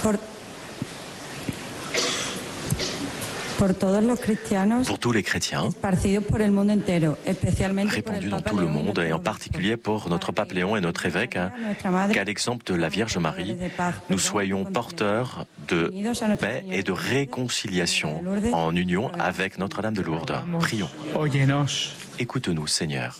Pour tous les chrétiens, répandus dans tout le monde, et en particulier pour notre pape Léon et notre évêque, qu'à l'exemple de la Vierge Marie, nous soyons porteurs de paix et de réconciliation en union avec Notre-Dame de Lourdes. Prions. Écoute-nous, Seigneur.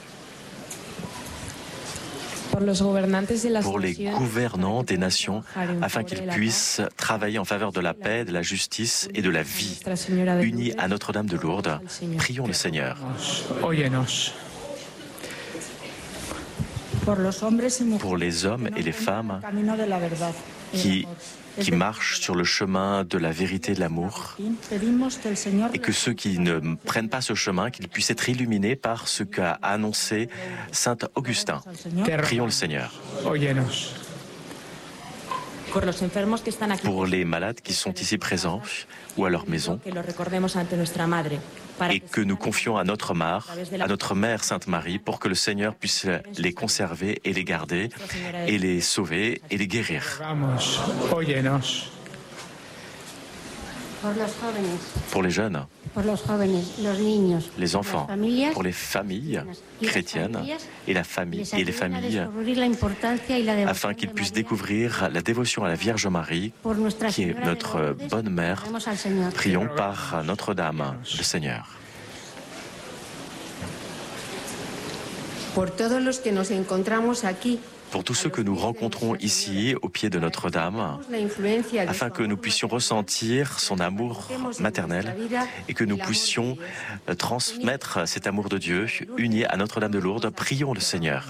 Pour les gouvernants des nations, afin qu'ils puissent travailler en faveur de la paix, de la justice et de la vie, unis à Notre-Dame de Lourdes, prions le Seigneur. Pour les hommes et les femmes qui marchent sur le chemin de la vérité et de l'amour, et que ceux qui ne prennent pas ce chemin, qu'ils puissent être illuminés par ce qu'a annoncé saint Augustin. Prions le Seigneur. Pour les malades qui sont ici présents ou à leur maison, et que nous confions à notre mère Sainte Marie, pour que le Seigneur puisse les conserver et les garder, et les sauver et les guérir. Pour les jeunes, les enfants, pour les familles chrétiennes et les familles, afin qu'ils puissent découvrir la dévotion à la Vierge Marie, qui est notre bonne mère. Prions par Notre-Dame, le Seigneur. Pour tous ceux que nous rencontrons ici, au pied de Notre-Dame, afin que nous puissions ressentir son amour maternel et que nous puissions transmettre cet amour de Dieu, unis à Notre-Dame de Lourdes, prions le Seigneur.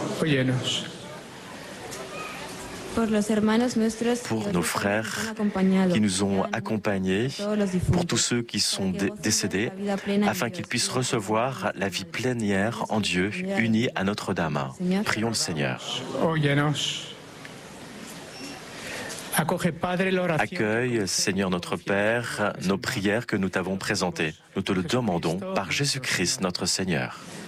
Pour nos frères qui nous ont accompagnés, pour tous ceux qui sont décédés, afin qu'ils puissent recevoir la vie plénière en Dieu, unis à Notre-Dame. Prions le Seigneur. Accueille, Seigneur notre Père, nos prières que nous t'avons présentées. Nous te le demandons par Jésus-Christ notre Seigneur.